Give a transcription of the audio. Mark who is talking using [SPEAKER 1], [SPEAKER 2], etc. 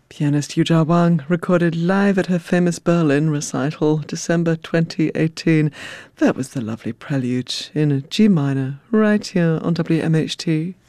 [SPEAKER 1] Pianist Yuja Wang recorded live at her famous Berlin recital, December 2018. That was the lovely prelude in G minor, right here on WMHT.